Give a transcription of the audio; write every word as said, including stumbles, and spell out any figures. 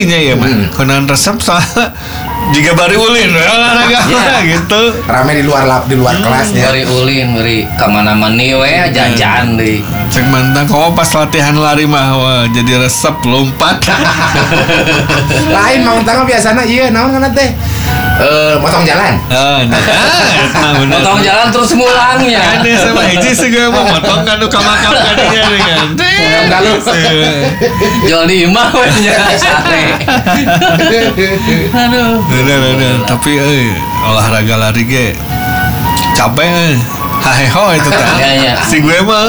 nya ya mah. Konan resep soalnya jika bari ulin olahraga gitu. Rame di luar lap, di luar kelasnya. Bari ulin, bari kamana-mana we jajan deui. Cek mantang kau pas latihan lari mah wah, jadi resep lompat. Lain mang tangga biasana ieu naon kana teh? Eh, motong jalan. Ah, nah, bener. Motong jalan terus mulangnya. Ini sama hiji segala mah motong kanu kamakam kadinya dengan. Galus. Jual di imah we nya sate. Aduh. Bener bener, tapi euy olahraga lari ge capek euy. Haheho itu teh. Iya, iya. Si gue mah